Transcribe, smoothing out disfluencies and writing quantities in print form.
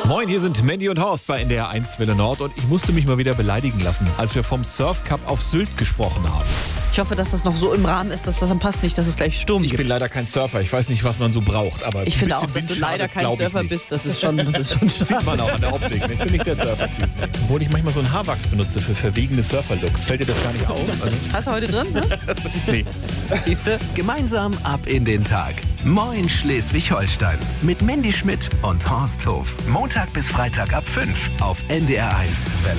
Moin, hier sind Mandy und Horst bei NDR 1 Welle Nord und ich musste mich mal wieder beleidigen lassen, als wir vom Surf Cup auf Sylt gesprochen haben. Ich hoffe, dass das noch so im Rahmen ist, dass das dann passt, nicht, dass es gleich Sturm Ich gibt. bin leider kein Surfer, ich weiß nicht, was man so braucht, aber Ich finde auch, dass du leider kein Surfer bist, das ist schon stark. Sieht man auch an der Optik, ne? Ich bin nicht der Surfer-Typ. Obwohl ich manchmal so einen Haarwachs benutze für verwegene Surfer-Looks. Fällt dir das gar nicht auf? Also, Hast du heute drin, ne? nee. Siehst du? Gemeinsam ab in den Tag. Moin Schleswig-Holstein. Mit Mandy Schmidt und Horst Hof. Montag bis Freitag ab 5 auf NDR 1 Welle